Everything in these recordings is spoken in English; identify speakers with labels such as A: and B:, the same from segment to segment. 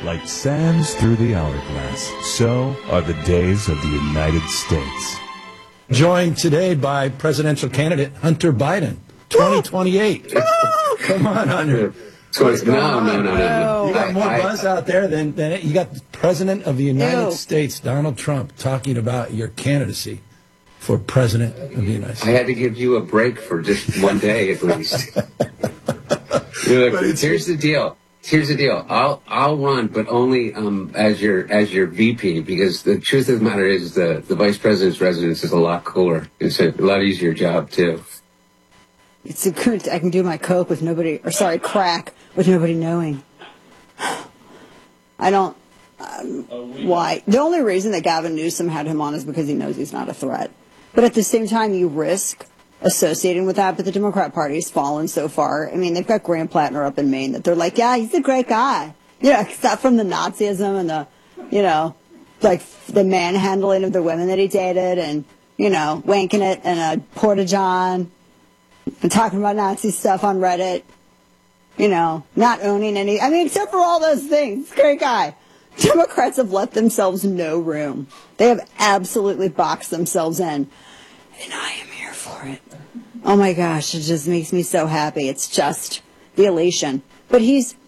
A: Like sands through the hourglass, so are the days of the United States.
B: Joined today by presidential candidate Hunter Biden, 2028. Come on, Hunter.
C: No.
B: You got more buzz out there than you got the President of the United States, Donald Trump, talking about your candidacy for President of the United States.
C: I had to give you a break for just one day at least. Here's the deal. I'll run, but only as your VP, because the truth of the matter is the vice president's residence is a lot cooler. It's a lot easier job too.
D: It's a good. I can do my crack with nobody knowing. I don't. Why? The only reason that Gavin Newsom had him on is because he knows he's not a threat. But at the same time, you risk associating with that. But the Democrat Party's fallen so far. I mean, they've got Graham Plattner up in Maine that they're like, yeah, he's a great guy. Except from the Nazism and the, like the manhandling of the women that he dated and, wanking it in a porta-john and talking about Nazi stuff on Reddit. Not owning any. I mean, except for all those things. Great guy. Democrats have left themselves no room. They have absolutely boxed themselves in. And I am here for it. Oh my gosh, it just makes me so happy. It's just the elation. But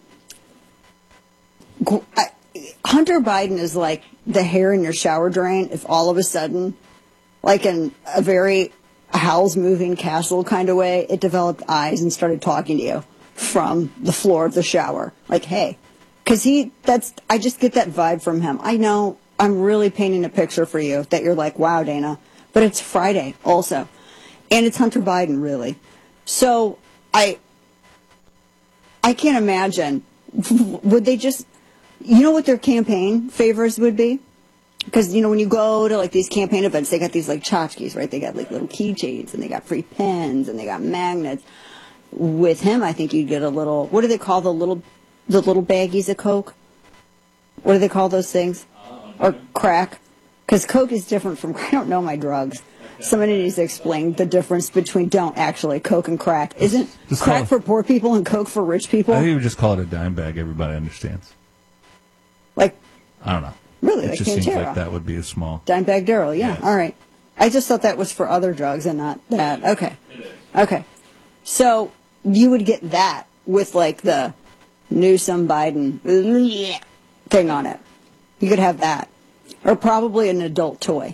D: Hunter Biden is like the hair in your shower drain if all of a sudden, like in a very Howl's Moving Castle kind of way, it developed eyes and started talking to you from the floor of the shower. Like, hey. Because I just get that vibe from him. I know I'm really painting a picture for you that you're like, wow, Dana. But it's Friday also. And it's Hunter Biden, really. So I can't imagine. Would they just, what their campaign favors would be? Because, when you go to like these campaign events, they got these like tchotchkes, right? They got like little keychains and they got free pens and they got magnets. With him, I think you'd get a little, what do they call the little baggies of Coke? What do they call those things? Or crack? Because Coke is different from, I don't know my drugs. Somebody needs to explain the difference between, Coke and crack. Isn't crack for poor people and Coke for rich people?
A: I think we would just call it a dime bag. Everybody understands.
D: Like?
A: I don't know.
D: Really?
A: It
D: like
A: just
D: Pantera.
A: seems like that would be a small.
D: Dime bag Daryl, yeah.
A: Yes.
D: All right. I just thought that was for other drugs and not that. Okay. So you would get that with like the Newsom Biden thing on it. You could have that. Or probably an adult toy.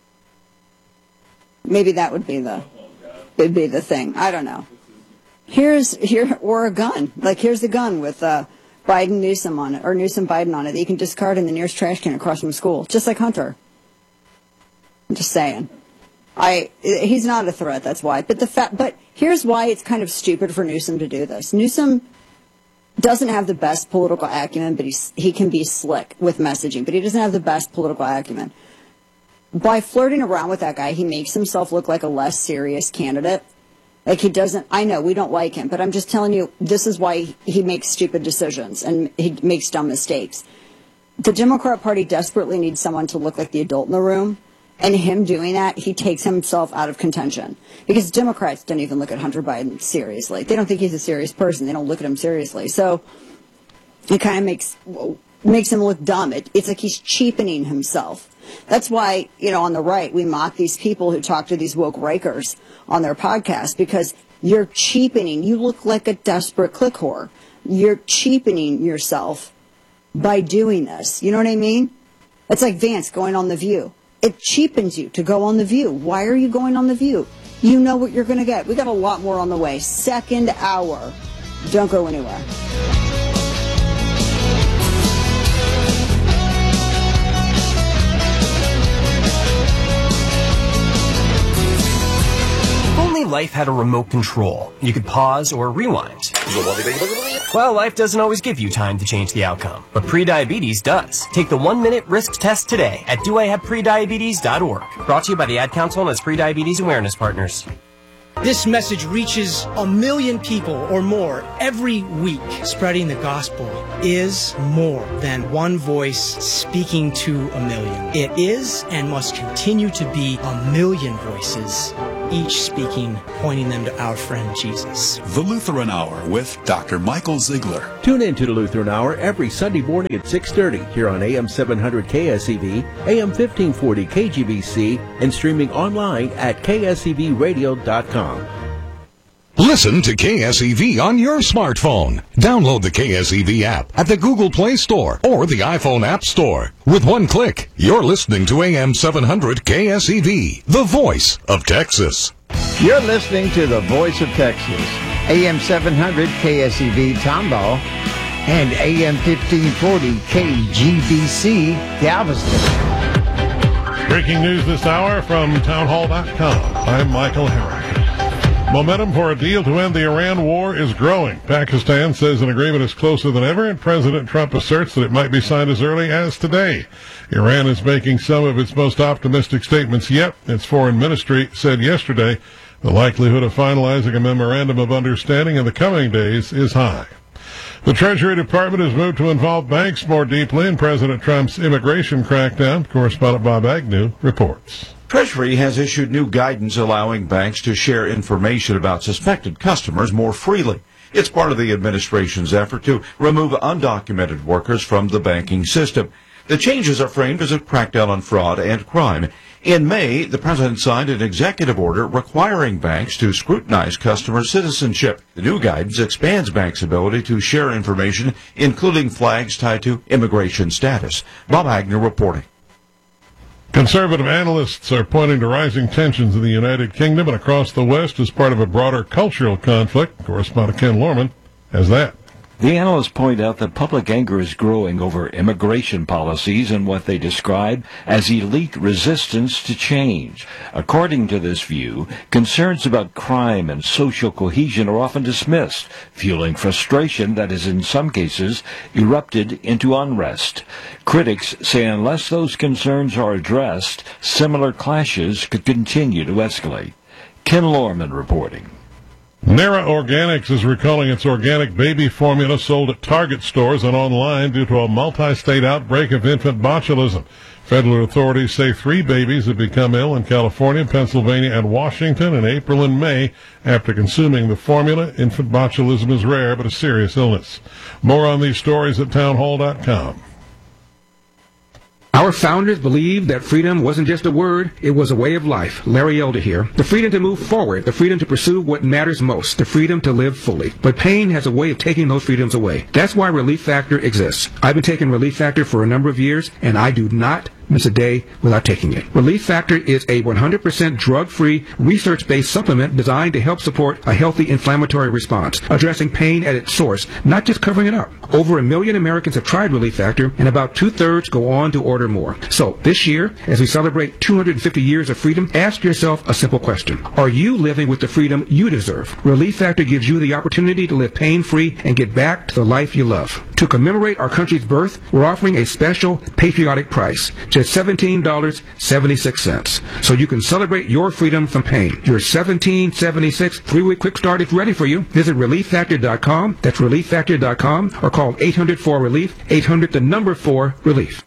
D: Maybe that would be the thing. I don't know. Or a gun. Like here's the gun with Biden Newsom on it, or Newsom Biden on it that you can discard in the nearest trash can across from school. Just like Hunter. I'm just saying. He's not a threat, that's why. But here's why it's kind of stupid for Newsom to do this. Newsom doesn't have the best political acumen, but he can be slick with messaging, but he doesn't have the best political acumen. By flirting around with that guy, he makes himself look like a less serious candidate. Like he doesn't, I know we don't like him, but I'm just telling you, this is why he makes stupid decisions and he makes dumb mistakes. The Democrat Party desperately needs someone to look like the adult in the room. And him doing that, he takes himself out of contention. Because Democrats don't even look at Hunter Biden seriously. They don't think he's a serious person. They don't look at him seriously. So it kind of makes him look dumb. It's like he's cheapening himself. That's why, on the right, we mock these people who talk to these woke rikers on their podcast because you're cheapening. You look like a desperate click whore. You're cheapening yourself by doing this. You know what I mean? It's like Vance going on The View. It cheapens you to go on The View. Why are you going on The View? You know what you're going to get. We got a lot more on the way. Second hour. Don't go anywhere.
E: If only life had a remote control, you could pause or rewind. Well, life doesn't always give you time to change the outcome, but prediabetes does. Take the 1-minute risk test today at doihaveprediabetes.org. Brought to you by the Ad Council and its Prediabetes Awareness Partners.
F: This message reaches 1 million people or more every week. Spreading the gospel is more than one voice speaking to 1 million. It is and must continue to be 1 million voices each speaking, pointing them to our friend Jesus.
G: The Lutheran Hour with Dr. Michael Ziegler.
H: Tune in to the Lutheran Hour every Sunday morning at 6:30 here on AM 700 KSEV, AM 1540 KGBC, and streaming online at ksevradio.com.
I: Listen to KSEV on your smartphone. Download the KSEV app at the Google Play Store or the iPhone App Store. With one click, you're listening to AM 700 KSEV, the voice of Texas.
J: You're listening to the voice of Texas, AM 700 KSEV Tomball and AM 1540 KGBC Galveston.
K: Breaking news this hour from townhall.com. I'm Michael Herrick. Momentum for a deal to end the Iran war is growing. Pakistan says an agreement is closer than ever, and President Trump asserts that it might be signed as early as today. Iran is making some of its most optimistic statements yet. Its foreign ministry said yesterday the likelihood of finalizing a memorandum of understanding in the coming days is high. The Treasury Department has moved to involve banks more deeply in President Trump's immigration crackdown. Correspondent Bob Agnew reports.
L: Treasury has issued new guidance allowing banks to share information about suspected customers more freely. It's part of the administration's effort to remove undocumented workers from the banking system. The changes are framed as a crackdown on fraud and crime. In May, the president signed an executive order requiring banks to scrutinize customer citizenship. The new guidance expands banks' ability to share information, including flags tied to immigration status. Bob Agnew reporting.
K: Conservative analysts are pointing to rising tensions in the United Kingdom and across the West as part of a broader cultural conflict. Correspondent Ken Lorman has that.
M: The analysts point out that public anger is growing over immigration policies and what they describe as elite resistance to change. According to this view, concerns about crime and social cohesion are often dismissed, fueling frustration that has in some cases erupted into unrest. Critics say unless those concerns are addressed, similar clashes could continue to escalate. Ken Lorman reporting.
K: Nara Organics is recalling its organic baby formula sold at Target stores and online due to a multi-state outbreak of infant botulism. Federal authorities say 3 babies have become ill in California, Pennsylvania, and Washington in April and May after consuming the formula. Infant botulism is rare but a serious illness. More on these stories at townhall.com.
N: Our founders believed that freedom wasn't just a word, it was a way of life. Larry Elder here. The freedom to move forward, the freedom to pursue what matters most, the freedom to live fully. But pain has a way of taking those freedoms away. That's why Relief Factor exists. I've been taking Relief Factor for a number of years, and I do not miss a day without taking it. Relief Factor is a 100% drug-free, research-based supplement designed to help support a healthy inflammatory response, addressing pain at its source, not just covering it up. Over 1 million Americans have tried Relief Factor, and about 2/3 go on to order more. So this year, as we celebrate 250 years of freedom, ask yourself a simple question. Are you living with the freedom you deserve? Relief Factor gives you the opportunity to live pain-free and get back to the life you love. To commemorate our country's birth, we're offering a special patriotic price, just $17.76, so you can celebrate your freedom from pain. Your $17.76 3-week quick start is ready for you. Visit ReliefFactor.com, that's ReliefFactor.com, or call 800-4-RELIEF, 800-4-RELIEF.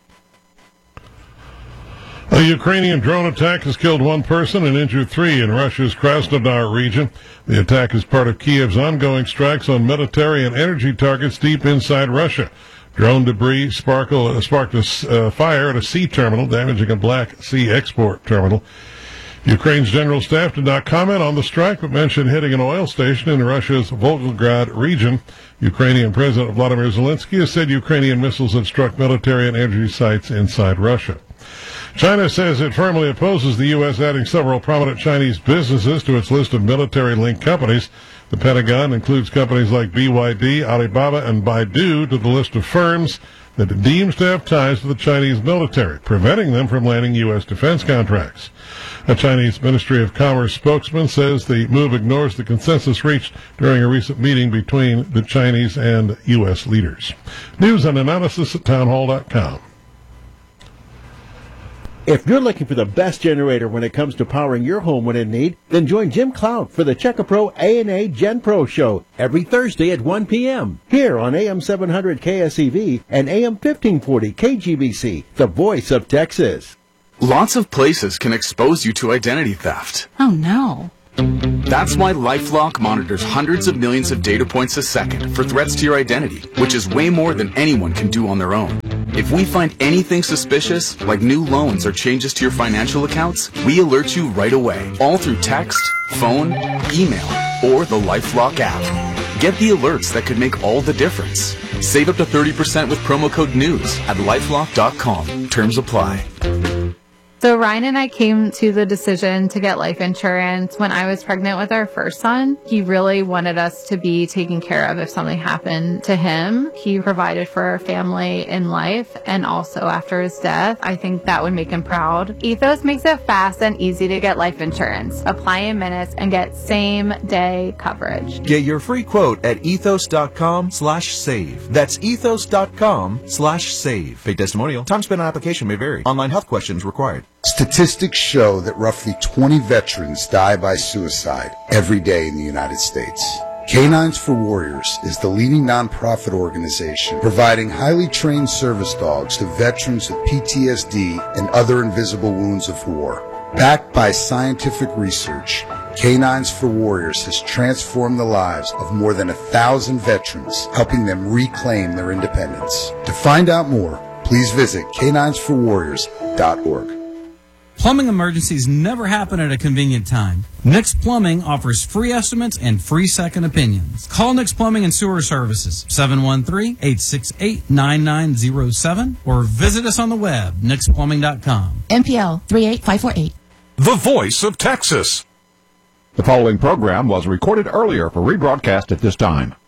K: A Ukrainian drone attack has killed 1 person and injured 3 in Russia's Krasnodar region. The attack is part of Kiev's ongoing strikes on military and energy targets deep inside Russia. Drone debris sparked a fire at a sea terminal, damaging a Black Sea export terminal. Ukraine's general staff did not comment on the strike, but mentioned hitting an oil station in Russia's Volgograd region. Ukrainian President Vladimir Zelensky has said Ukrainian missiles had struck military and energy sites inside Russia. China says it firmly opposes the U.S. adding several prominent Chinese businesses to its list of military-linked companies. The Pentagon includes companies like BYD, Alibaba, and Baidu to the list of firms that it deems to have ties to the Chinese military, preventing them from landing U.S. defense contracts. A Chinese Ministry of Commerce spokesman says the move ignores the consensus reached during a recent meeting between the Chinese and U.S. leaders. News and analysis at townhall.com.
H: If you're looking for the best generator when it comes to powering your home when in need, then join Jim Cloud for the Checker Pro A&A Gen Pro Show every Thursday at 1 p.m. here on AM 700 KSEV and AM 1540 KGBC, the voice of Texas.
O: Lots of places can expose you to identity theft.
P: Oh no.
O: That's why LifeLock monitors hundreds of millions of data points a second for threats to your identity, which is way more than anyone can do on their own. If we find anything suspicious, like new loans or changes to your financial accounts, we alert you right away, all through text, phone, email, or the LifeLock app. Get the alerts that could make all the difference. Save up to 30% with promo code NEWS at LifeLock.com. Terms apply.
P: So Ryan and I came to the decision to get life insurance when I was pregnant with our first son. He really wanted us to be taken care of if something happened to him. He provided for our family in life and also after his death. I think that would make him proud. Ethos makes it fast and easy to get life insurance. Apply in minutes and get same-day coverage.
Q: Get your free quote at ethos.com/save. That's ethos.com/save. Paid testimonial. Time spent on application may vary. Online health questions required.
R: Statistics show that roughly 20 veterans die by suicide every day in the United States. Canines for Warriors is the leading nonprofit organization providing highly trained service dogs to veterans with PTSD and other invisible wounds of war. Backed by scientific research, Canines for Warriors has transformed the lives of more than 1,000 veterans, helping them reclaim their independence. To find out more, please visit caninesforwarriors.org.
S: Plumbing emergencies never happen at a convenient time. Nix Plumbing offers free estimates and free second opinions. Call Nix Plumbing and Sewer Services, 713-868-9907, or visit us on the web, nixplumbing.com.
T: MPL 38548.
I: The Voice of Texas.
U: The following program was recorded earlier for rebroadcast at this time.